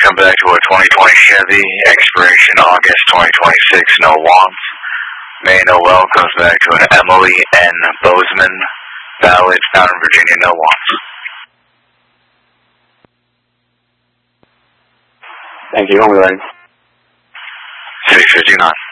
come back to a 2020 Chevy, expiration August 2026, no wants. May Noel comes back to an Emily N. Bozeman, valid, found in Virginia, no wants. Thank you, home ready. 659.